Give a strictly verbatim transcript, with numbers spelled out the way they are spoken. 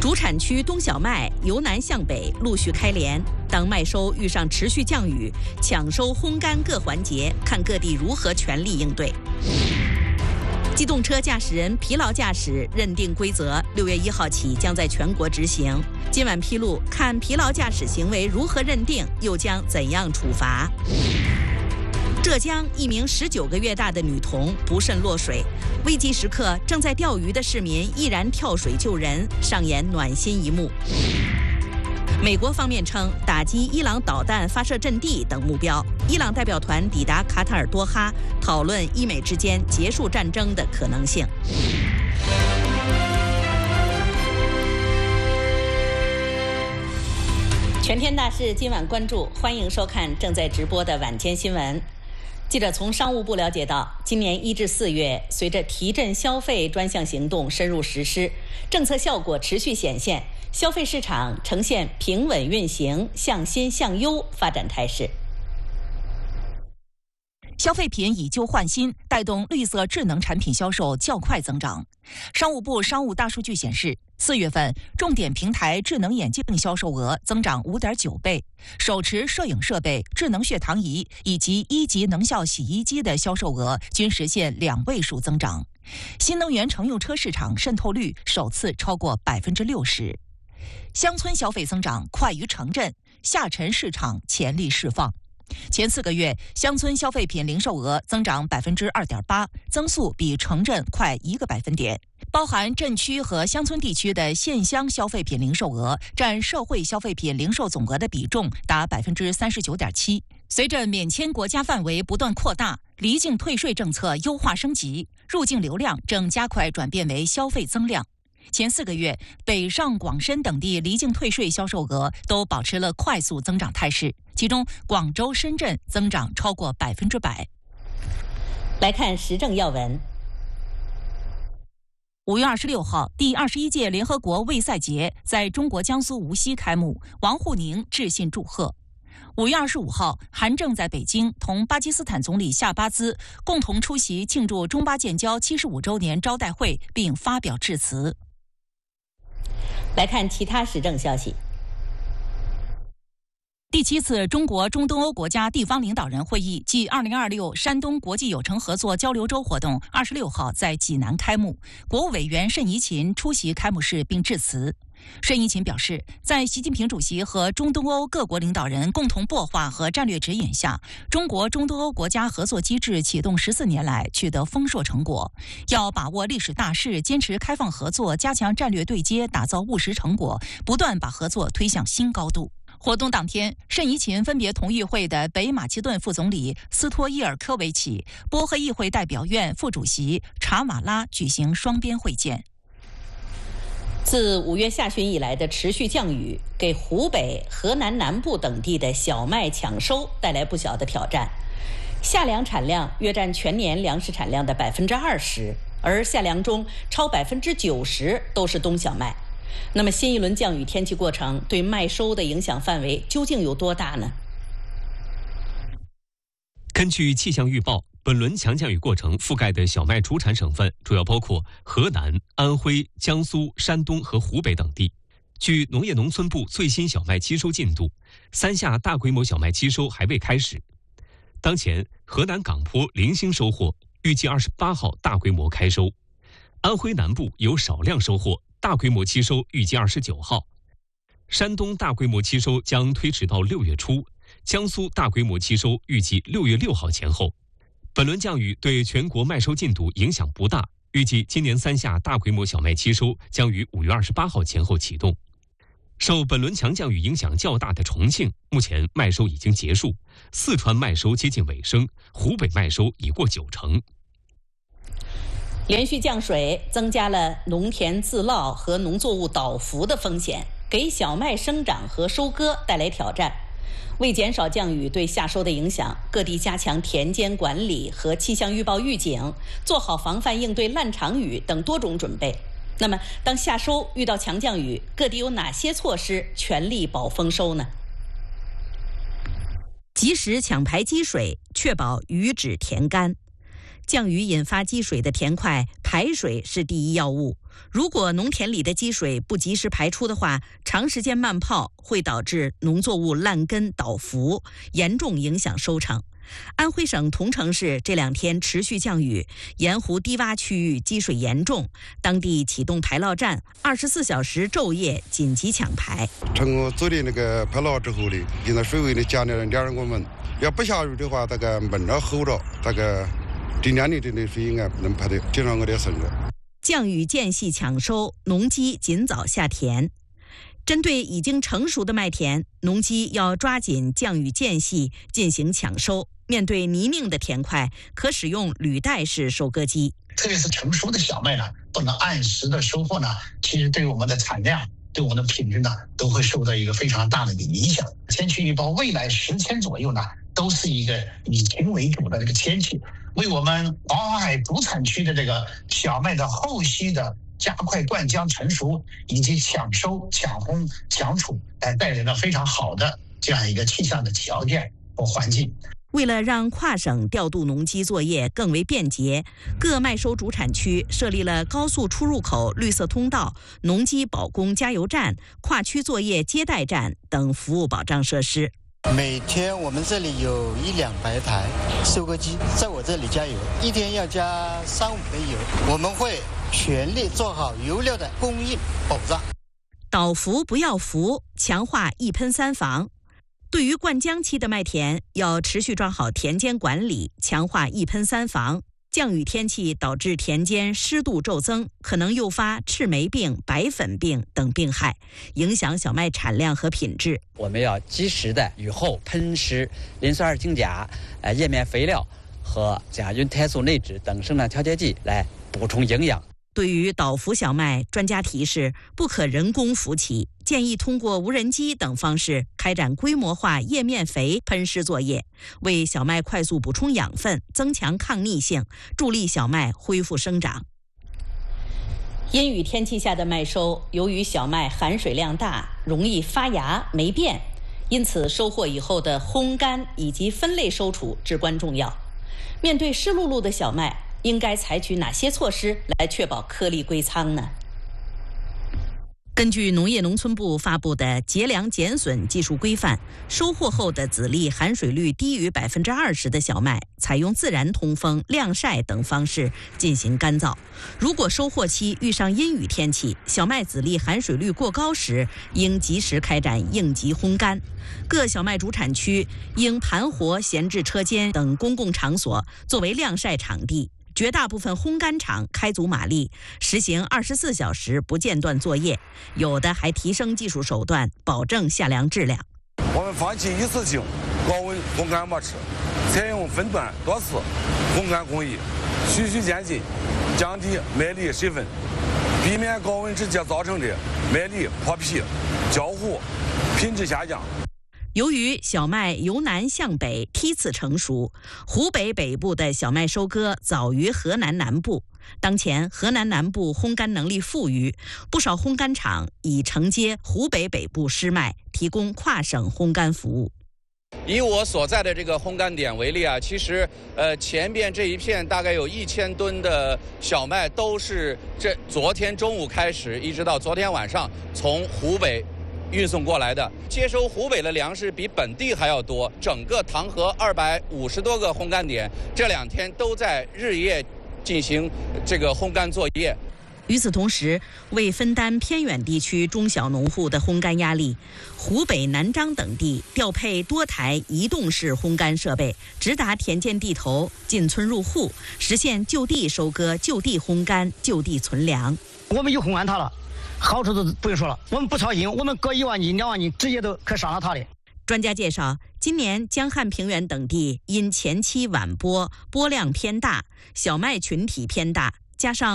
主产区冬小麦由南向北陆续开镰，当麦收遇上持续降雨，抢收、烘干各环节看各地如何全力应对。机动车驾驶人疲劳驾驶认定规则，六月一号起将在全国执行。今晚披露，看疲劳驾驶行为如何认定，又将怎样处罚？浙江一名十九个月大的女童不慎落水，危急时刻正在钓鱼的市民毅然跳水救人，上演暖心一幕。美国方面称打击伊朗导弹发射阵地等目标。伊朗代表团抵达卡塔尔多哈，讨论伊美之间结束战争的可能性。全天大事今晚关注，欢迎收看正在直播的晚间新闻。记者从商务部了解到，今年一至四月，随着提振消费专项行动深入实施，政策效果持续显现，消费市场呈现平稳运行、向新向优发展态势。 消费品以旧换新，带动绿色智能产品销售较快增长。商务部商务大数据显示，四月份重点平台智能眼镜销售额增长 五点九倍，手持摄影设备、智能血糖仪以及一级能效洗衣机的销售额均实现两位数增长。新能源乘用车市场渗透率首次超过百分之六十。乡村消费增长快于城镇，下沉市场潜力释放。前四个月，乡村消费品零售额增长百分之二点八，增速比城镇快一个百分点。包含镇区和乡村地区的县乡消费品零售额占社会消费品零售总额的比重达百分之三十九点七。随着免签国家范围不断扩大，离境退税政策优化升级，入境流量正加快转变为消费增量。前四个月，北上广深等地离境退税销售额都保持了快速增长态势，其中广州、深圳增长超过百分之百。 来看时政要闻。 五月二十六号，第二十一届联合国卫赛节在中国江苏无锡开幕，王沪宁致信祝贺。五月二十五号，韩正在北京同巴基斯坦总理夏巴兹共同出席庆祝中巴建交七十五周年招待会，并发表致辞。 来看其他时政消息。 第七次中国中东欧国家地方领导人会议暨二零二六山东国际友城合作交流周活动二十六号在济南开幕，国务委员谌贻琴出席开幕式并致辞。谌贻琴表示，在习近平主席和中东欧各国领导人共同擘画和战略指引下，中国中东欧国家合作机制启动十四年来取得丰硕成果，要把握历史大势，坚持开放合作，加强战略对接，打造务实成果，不断把合作推向新高度。活动当天，谌贻琴分别同与会的北马其顿副总理斯托伊尔科维奇、波黑议会代表院副主席查马拉举行双边会见。 自五月下旬以来的持续降雨，给湖北、河南南部等地的小麦抢收带来不小的挑战。夏粮产量约占全年粮食产量的百分之二十，而夏粮中超百分之九十都是冬小麦。那么新一轮降雨天气过程对麦收的影响范围究竟有多大呢？ 根据气象预报，本轮强降雨过程覆盖的小麦主产省份主要包括河南、安徽、江苏、山东和湖北等地。据农业农村部最新小麦期收进度，三下大规模小麦期收还未开始。当前，河南港坡零星收获，预计二十八号大规模开收；安徽南部有少量收获，大规模期收预计二十九号；山东大规模期收将推迟到六月初，江苏大规模期收预计六月六号前后。本轮降雨对全国麦收进度影响不大，预计今年三下大规模小麦期收将于五月二十八号前后启动。受本轮强降雨影响较大的重庆，目前麦收已经结束，四川麦收接近尾声，湖北麦收已过九成。 连续降水增加了农田自涝和农作物倒伏的风险，给小麦生长和收割带来挑战。为减少降雨对夏收的影响，各地加强田间管理和气象预报预警，做好防范应对烂场雨等多种准备。那么，当夏收遇到强降雨，各地有哪些措施全力保丰收呢？及时抢排积水，确保雨止田干。 降雨引发积水的田块，排水是第一要务。如果农田里的积水不及时排出的话，长时间慢泡会导致农作物烂根倒伏，严重影响收成。安徽省桐城市这两天持续降雨，盐湖低洼区域积水严重，当地启动排涝站，二十四小时昼夜紧急抢排。 通过做的那个排涝之后呢，现在水位呢降了两我们，要不下雨的话，大概闷着吼着，大概今年的这类水应该能排得经常我的省了。 降雨间隙抢收，农机尽早下田。针对已经成熟的麦田，农机要抓紧降雨间隙进行抢收。面对泥泞的田块，可使用履带式收割机。 特别是成熟的小麦呢，不能按时的收获呢，其实对我们的产量、对我们的品质呢，都会受到一个非常大的一个影响。天气预报未来十天左右呢，都是一个以晴为主的这个天气，为我们黄海主产区的这个小麦的后续的加快灌浆成熟以及抢收、抢烘、抢储，哎，带来了非常好的这样一个气象的条件和环境。 为了让跨省调度农机作业更为便捷，各麦收主产区设立了高速出入口绿色通道、农机保供加油站、跨区作业接待站等服务保障设施。 每天我们这里有一两百台收割机在我这里加油，一天要加三五杯油。我们会全力做好油料的供应保障。 倒伏不要伏，强化一喷三防。对于灌浆期的麦田，要持续抓好田间管理，强化一喷三防。降雨天气导致田间湿度骤增，可能诱发赤霉病、白粉病等病害，影响小麦产量和品质。 我们要及时的雨后喷施磷酸二氰钾、呃叶面肥料和甲菌肽素内酯等生长调节剂来补充营养。 对于倒伏小麦，专家提示不可人工伏起，建议通过无人机等方式开展规模化叶面肥喷施作业，为小麦快速补充养分，增强抗逆性，助力小麦恢复生长。阴雨天气下的麦收，由于小麦含水量大，容易发芽霉变，因此收获以后的烘干以及分类收储至关重要。面对湿漉漉的小麦，应该采取哪些措施来确保颗粒归仓呢？根据农业农村部发布的节粮减损技术规范，收获后的籽粒含水率低于百分之二十的小麦，采用自然通风、晾晒等方式进行干燥。如果收获期遇上阴雨天气，小麦籽粒含水率过高时，应及时开展应急烘干。各小麦主产区应盘活闲置车间等公共场所作为晾晒场地。绝大部分烘干厂开足马力，实行二十四小时不间断作业，有的还提升技术手段，保证夏粮质量。 我们放弃一次性高温烘干模式，采用分段多次烘干工艺，循序渐进，降低麦粒水分，避免高温直接造成的麦粒破皮、焦糊、品质下降。 由于小麦由南向北梯次成熟，湖北北部的小麦收割早于河南南部。当前河南南部烘干能力富裕，不少烘干厂已承接湖北北部湿麦，提供跨省烘干服务。 以我所在的这个烘干点为例啊，其实呃前边这一片大概有一千吨的小麦，都是这昨天中午开始一直到昨天晚上从湖北运送过来的，接收湖北的粮食比本地还要多。整个唐河二百五十多个烘干点，这两天都在日夜进行这个烘干作业。 与此同时，为分担偏远地区中小农户的烘干压力，湖北南漳等地调配多台移动式烘干设备，直达田间地头，进村入户，实现就地收割、就地烘干、就地存粮。 我们有烘干塔了。好处都不用说了，我们不操心，我们割一万斤、两万斤，直接都可上了塔的。 专家介绍，今年江汉平原等地因前期晚播，播量偏大，小麦群体偏大，加上